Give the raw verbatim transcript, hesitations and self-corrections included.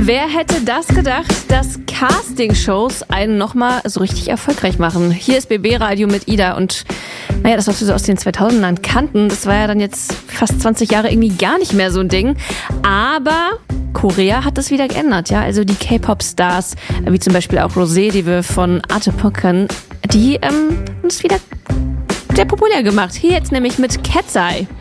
Wer hätte das gedacht, dass Castingshows einen nochmal so richtig erfolgreich machen? Hier ist B B Radio mit Ida und naja, das, was wir so aus den zweitausendern kannten, das war ja dann jetzt fast zwanzig Jahre irgendwie gar nicht mehr so ein Ding. Aber Korea hat das wieder geändert, ja. Also die K-Pop-Stars, wie zum Beispiel auch Rosé, die wir von Atepoken, die ähm, haben es wieder sehr populär gemacht. Hier jetzt nämlich mit Cat's Eye.